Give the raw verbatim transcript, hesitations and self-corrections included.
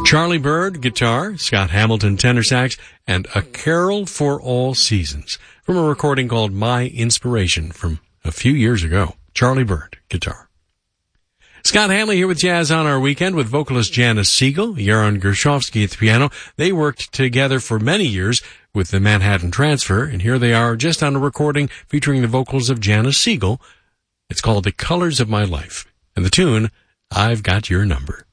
Charlie Byrd, guitar, Scott Hamilton, tenor sax, and A Carol for All Seasons from a recording called My Inspiration from a few years ago. Charlie Byrd, guitar. Scott Hamley here with Jazz on Our Weekend with vocalist Janice Siegel, Yaron Gershovsky at the piano. They worked together for many years with the Manhattan Transfer, and here they are just on a recording featuring the vocals of Janice Siegel. It's called The Colors of My Life, and the tune, I've Got Your Number.